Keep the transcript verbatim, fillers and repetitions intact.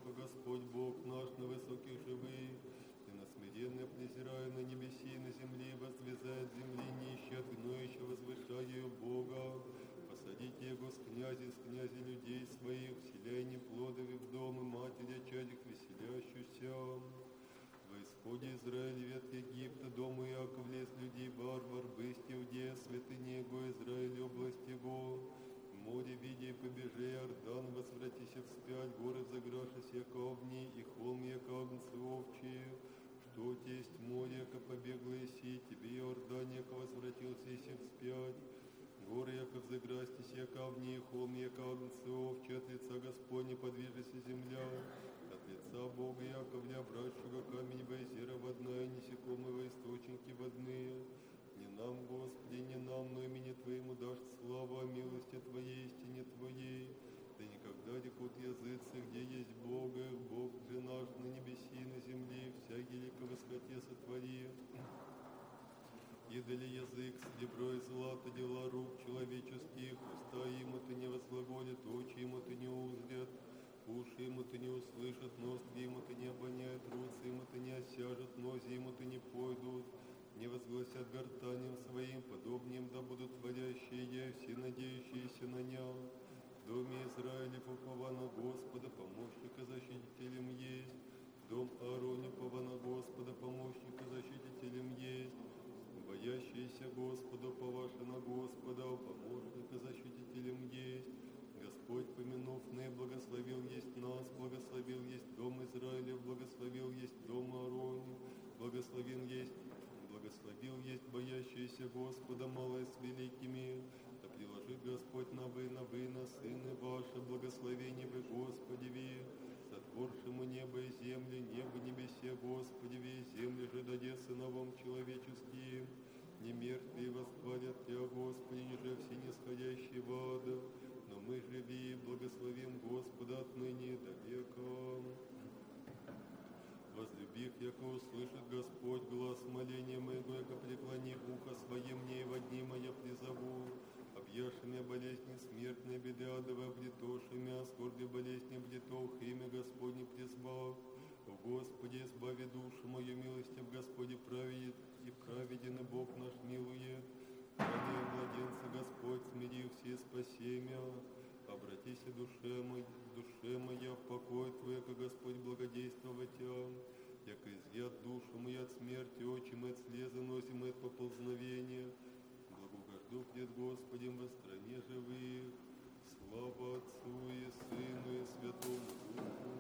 яко Господь Бог наш на высоких живых, и на смиренно презирая на небеси и на земле, возвязает земли нищих, но еще возвышая Бога. Посадите его с князи, с князи людей своих, вселяй неплодови в дом и матери чадих веселящуюся. Во исходе Израиля вет Египта, дому Иаков лес людей варвар, бысть Иудея, святыня его, Израиль, область его. Море видя, побежи, Иордан, возвратися вспять, горы заграшися камни, и холм яко агнцы овчие. Что тесть море, яко побегло иси, тебе, Иордан, яко возвратился иси вспять. Горы, яко взыграстися камни, и холм яко агнцы овчие, от лица Господня подвижися земля. От лица Бога Яковля, обращего камень Байзера водная, несекомого источники водные. Не нам, Господи, не нам, но имени Твоему дашь славу о милости Твоей, истине Твоей. Да никогда рекут языцы, где есть Бога, Бог же наш на небеси и на земле, всякий лико восхоте сотвори. Идоли язык, серебро и злато, дела рук человеческих, уста им это не возглаголят, очи им это не узрят, уши им это не услышат, ноздри им это не обоняют, руцы им это не осяжут, нози им это не пойдут, не возгласят гортанем своим, подобнее им да будут творящие, все надеющиеся на Ня. В доме Израилев уповано Господа, помощника защитителем есть. Дом Аароне уповано Господа, помощника защитителем есть. Боящиеся Господа, повашено Господа, помощника защитителем есть. Господь, помянув ны, благословил есть нас, благословил есть дом Израилев, благословил есть дом Аароне, благословен есть, благословил есть боящиеся Господа, малое с великими. Да приложит Господь на вы, на вы, на сыны ваши, благословение вы, Господи, ви, сотворшему небо и земли, небо небесе, Господи, ви, земли же даде сыновам человеческим. Не мертвые восхвалят Тебя, Господи, ниже все нисходящие в ад, но мы живи, благословим Господа отныне до века. Возлюбих, яко услышит Господь глаз моления моего, яко преклони ухо свое мне, и во дни моя призову. Объявшими болезни смертной беды адовой облетошими, а скорби болезни облетох, имя Господне призвав. О Господи, избави душу мою, милостив Господи праведен, и праведен и Бог наш милует. Ранее младенца Господь смирил все спасемя. Обратися душе моя, душе моя, в покой Твой, яко Господь благодействовать Тя. Яко изъят душу мою от смерти, очи мы от слезы носим от поползновения. Благоугожду пред Господем во стране живых.